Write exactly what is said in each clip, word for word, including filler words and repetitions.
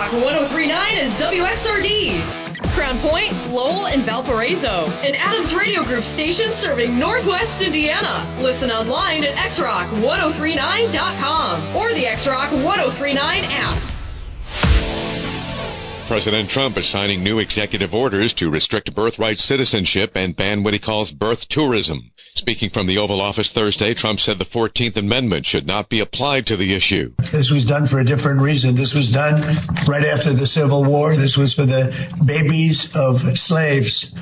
Rock one oh three point nine is W X R D. Crown Point, Lowell, and Valparaiso. An Adams Radio Group station serving Northwest Indiana. Listen online at x rock ten thirty-nine dot com or the X Rock ten thirty-nine app. President Trump is signing new executive orders to restrict birthright citizenship and ban what he calls birth tourism. Speaking from the Oval Office Thursday, Trump said the fourteenth Amendment should not be applied to the issue. This was done for a different reason. This was done right after the Civil War. This was for the babies of slaves.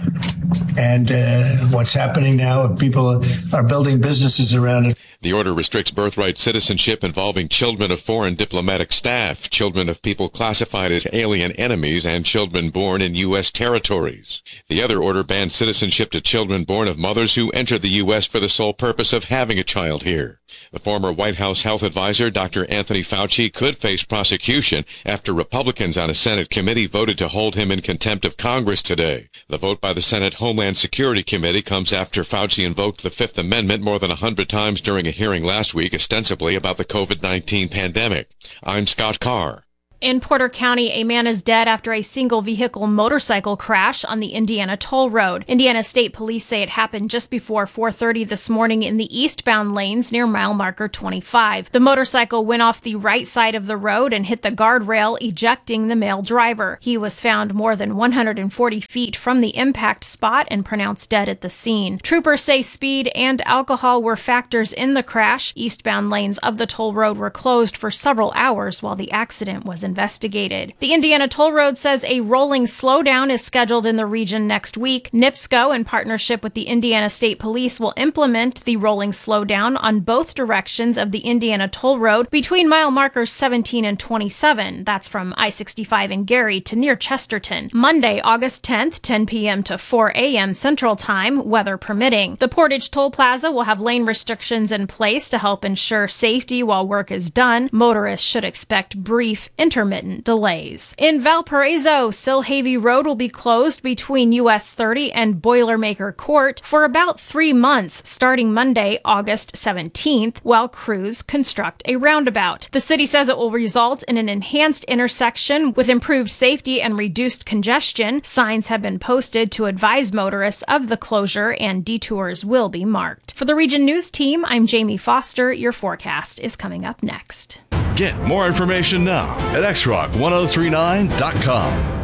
And uh, what's happening now, people are building businesses around it. The order restricts birthright citizenship involving children of foreign diplomatic staff, children of people classified as alien enemies, and children born in U S territories. The other order bans citizenship to children born of mothers who entered the U S for the sole purpose of having a child here. The former White House health advisor, Doctor Anthony Fauci, could face prosecution after Republicans on a Senate committee voted to hold him in contempt of Congress today. The vote by the Senate Homeland Security Committee comes after Fauci invoked the Fifth Amendment more than a hundred times during a hearing last week, ostensibly about the COVID nineteen pandemic. I'm Scott Carr. In Porter County, a man is dead after a single-vehicle motorcycle crash on the Indiana Toll Road. Indiana State Police say it happened just before four thirty this morning in the eastbound lanes near mile marker twenty-five. The motorcycle went off the right side of the road and hit the guardrail, ejecting the male driver. He was found more than one hundred forty feet from the impact spot and pronounced dead at the scene. Troopers say speed and alcohol were factors in the crash. Eastbound lanes of the toll road were closed for several hours while the accident was investigated. The Indiana Toll Road says a rolling slowdown is scheduled in the region next week. NIPSCO, in partnership with the Indiana State Police, will implement the rolling slowdown on both directions of the Indiana Toll Road between mile markers seventeen and twenty-seven. That's from I sixty-five in Gary to near Chesterton. Monday, August tenth, ten p.m. to four a.m. Central Time, weather permitting. The Portage Toll Plaza will have lane restrictions in place to help ensure safety while work is done. Motorists should expect brief intermittent delays. In Valparaiso, Silhavy Road will be closed between U S thirty and Boilermaker Court for about three months, starting Monday, August seventeenth, while crews construct a roundabout. The city says it will result in an enhanced intersection with improved safety and reduced congestion. Signs have been posted to advise motorists of the closure, and detours will be marked. For the Region News Team, I'm Jamie Foster. Your forecast is coming up next. Get more information now at x rock ten thirty-nine dot com.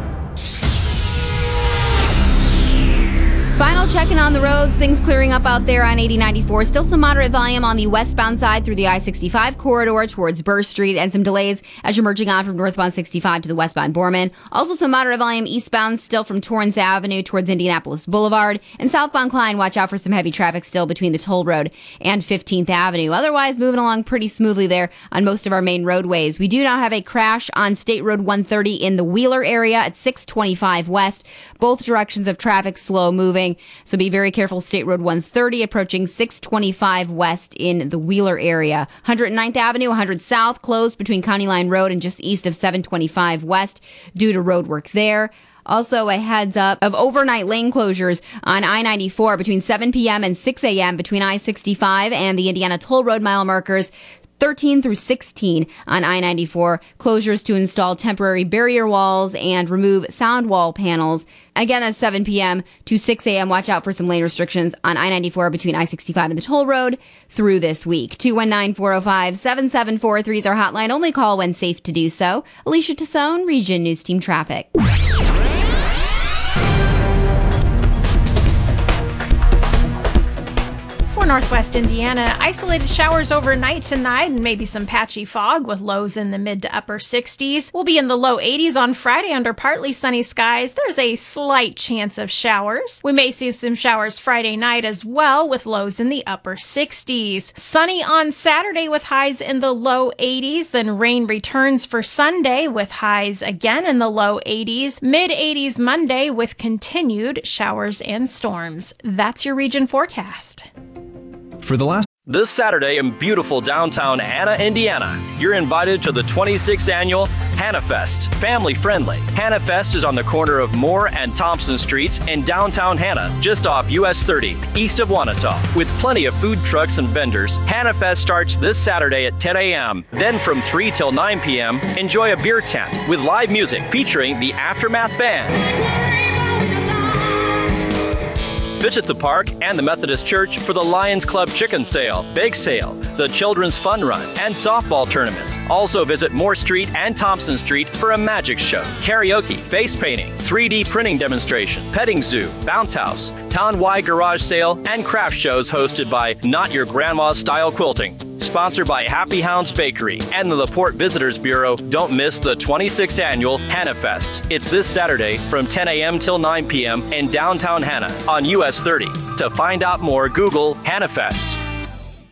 Final check-in on the roads. Things clearing up out there on eighty ninety-four. Still some moderate volume on the westbound side through the I sixty-five corridor towards Burr Street, and some delays as you're merging on from northbound sixty-five to the westbound Borman. Also some moderate volume eastbound still from Torrance Avenue towards Indianapolis Boulevard. And southbound Klein, watch out for some heavy traffic still between the Toll Road and fifteenth Avenue. Otherwise, moving along pretty smoothly there on most of our main roadways. We do now have a crash on State Road one thirty in the Wheeler area at six twenty-five west. Both directions of traffic slow moving. So be very careful. State Road one thirty approaching six twenty-five west in the Wheeler area. one hundred ninth Avenue, one hundred South closed between County Line Road and just east of seven twenty-five west due to road work there. Also, a heads up of overnight lane closures on I ninety-four between seven p.m. and six a.m. between I sixty-five and the Indiana Toll Road mile markers thirteen through sixteen on I ninety-four. Closures to install temporary barrier walls and remove sound wall panels. Again, that's seven p.m. to six a.m. Watch out for some lane restrictions on I ninety-four between I sixty-five and the Toll Road through this week. two one nine, four oh five, seven seven four three is our hotline. Only call when safe to do so. Alicia Tassone, Region News Team Traffic. For Northwest Indiana, isolated showers overnight tonight and maybe some patchy fog with lows in the mid to upper sixties. We'll be in the low eighties on Friday under partly sunny skies. There's a slight chance of showers. We may see some showers Friday night as well with lows in the upper sixties. Sunny on Saturday with highs in the low eighties. Then rain returns for Sunday with highs again in the low eighties. mid eighties Monday with continued showers and storms. That's your region forecast. For the last This Saturday in beautiful downtown Hanna, Indiana, you're invited to the twenty-sixth annual Hanna Fest. Family friendly. Hanna Fest is on the corner of Moore and Thompson Streets in downtown Hanna, just off U S thirty, east of Wanata. With plenty of food trucks and vendors, Hanna Fest starts this Saturday at ten a.m. Then from three till nine p.m., enjoy a beer tent with live music featuring the Aftermath Band. Visit the park and the Methodist Church for the Lions Club Chicken Sale, Bake Sale, the Children's Fun Run, and softball tournaments. Also visit Moore Street and Thompson Street for a magic show, karaoke, face painting, three D printing demonstration, petting zoo, bounce house, town-wide garage sale, and craft shows hosted by Not Your Grandma's Style Quilting. Sponsored by Happy Hounds Bakery and the LaPorte Visitors Bureau. Don't miss the twenty-sixth annual Hanna Fest. It's this Saturday from ten a.m. till nine p.m. in downtown Hanna on U S thirty. To find out more, Google Hanna Fest.